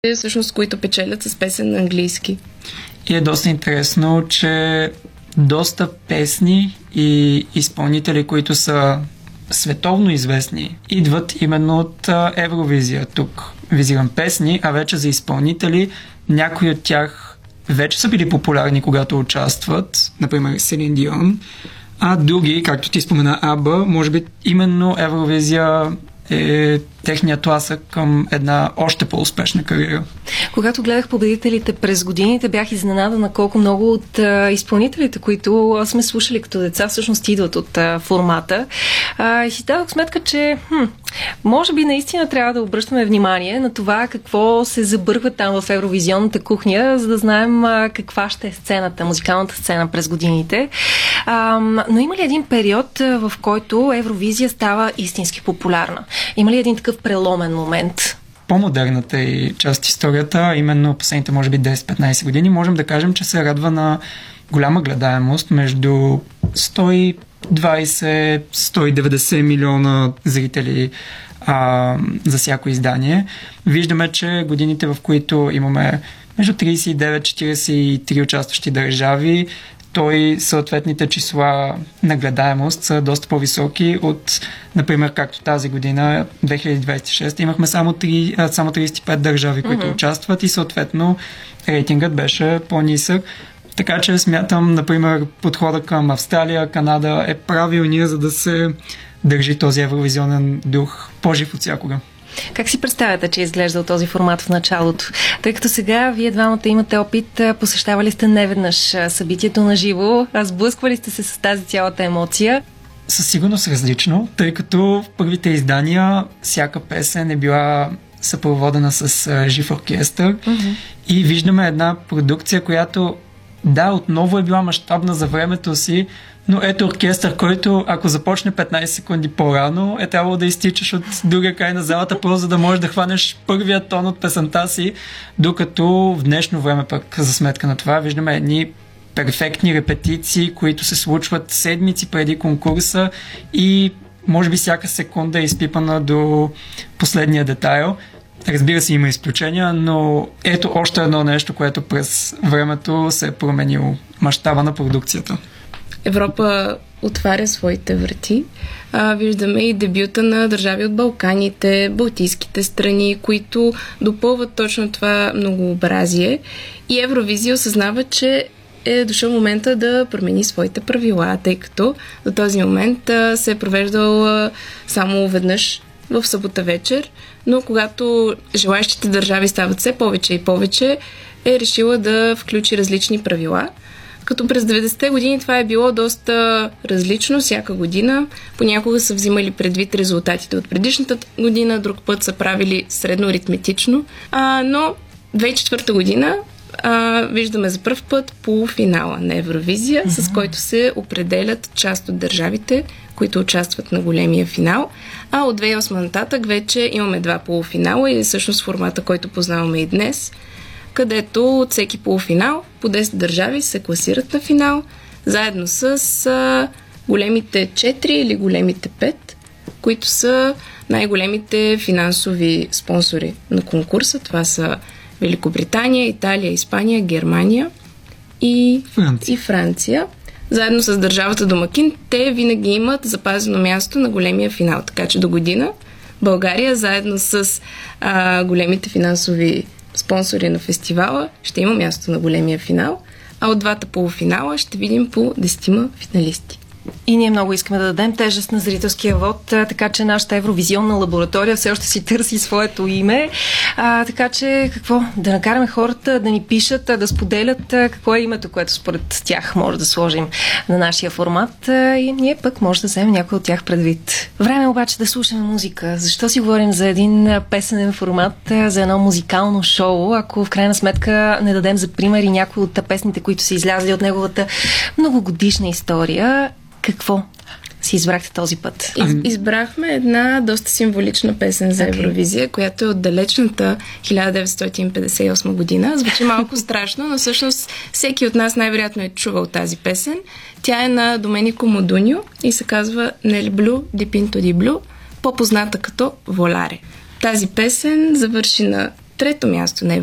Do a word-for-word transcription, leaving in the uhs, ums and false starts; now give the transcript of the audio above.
всъщност, които печелят с песен на английски. И е доста интересно, че доста песни и изпълнители, които са световно известни, идват именно от Евровизия. Тук визирам песни, а вече за изпълнители някои от тях вече са били популярни, когато участват, например Селин Дион, а други, както ти спомена Аба, може би именно Евровизия е техният тласък към една още по-успешна кариера. Когато гледах победителите през годините, бях изненадана колко много от а, изпълнителите, които сме слушали като деца, всъщност идват от а, формата. А, и си дадох сметка, че хм, може би наистина трябва да обръщаме внимание на това какво се забърква там в евровизионната кухня, за да знаем а, каква ще е сцената, музикалната сцена през годините. А, но има ли един период, а, в който Евровизия става истински популярна? Има ли един такъв преломен момент? По-модерната и част от историята, именно последните може би десет-петнайсет години, можем да кажем, че се радва на голяма гледаемост, между сто и двайсет - сто и деветдесет милиона зрители а, за всяко издание. Виждаме, че годините, в които имаме между трийсет и девет - четирийсет и три участващи държави, той съответните числа на гледаемост са доста по-високи от, например, както тази година, две хиляди двайсет и шеста, имахме само, три, само трийсет и пет държави, които mm-hmm. участват и съответно рейтингът беше по-нисък. Така че смятам, например, подхода към Австралия, Канада е правилният, за да се държи този евровизионен дух по-жив от всякога. Как си представяте, че е изглеждал този формат в началото? Тъй като сега вие двамата имате опит, посещавали сте неведнъж събитието на живо, сблъсквали сте се с тази цялата емоция. Със сигурност различно, тъй като в първите издания всяка песен е била съпроводена с жив оркестър mm-hmm. и виждаме една продукция, която да, отново е била мащабна за времето си, но ето оркестър, който ако започне петнайсет секунди по-рано, е трябвало да изтичаш от другия край на залата, просто за да можеш да хванеш първия тон от песента си, докато в днешно време пък за сметка на това виждаме едни перфектни репетиции, които се случват седмици преди конкурса и може би всяка секунда е изпипана до последния детайл. Разбира се, има изключения, но ето още едно нещо, което през времето се е променило. Мащаба на продукцията. Европа отваря своите врати. А, виждаме и дебюта на държави от Балканите, Балтийските страни, които допълват точно това многообразие. И Евровизия осъзнава, че е дошъл момента да промени своите правила, тъй като до този момент а, се е провеждал а, само веднъж в събота вечер, но когато желаещите държави стават все повече и повече, е решила да включи различни правила. Като през деветдесетте години това е било доста различно всяка година. Понякога са взимали предвид резултатите от предишната година, друг път са правили средно аритметично. А, но две хиляди и четвърта година а, виждаме за пръв път полуфинала на Евровизия, mm-hmm. с който се определят част от държавите, които участват на големия финал. А от две хиляди и осма нататък вече имаме два полуфинала и всъщност формата, който познаваме и днес, където от всеки полуфинал по десет държави се класират на финал, заедно с а, големите четири или големите пет, които са най-големите финансови спонсори на конкурса. Това са Великобритания, Италия, Испания, Германия и Франция. и Франция. Заедно с държавата домакин, те винаги имат запазено място на големия финал. Така че до година България, заедно с а, големите финансови спонсори на фестивала, ще има място на големия финал, а от двата полуфинала ще видим по десетима финалисти. И ние много искаме да дадем тежест на зрителския вод, така че нашата евровизионна лаборатория все още си търси своето име. А, така че какво? Да накараме хората да ни пишат, да споделят какво е името, което според тях може да сложим на нашия формат и ние пък може да вземем някой от тях предвид. Време обаче да слушаме музика. Защо си говорим за един песенен формат, за едно музикално шоу, ако в крайна сметка не дадем за пример и някои от песните, които са излязли от неговата многогодишна история? Какво си избрахте този път? Из, избрахме една доста символична песен за Евровизия, okay. която е от далечната хиляда деветстотин петдесет и осма година. Звучи малко страшно, но всъщност всеки от нас най-вероятно е чувал тази песен. Тя е на Доменико Модуньо и се казва Nel blu dipinto di blu, по-позната като Воларе. Тази песен завърши на трето място, не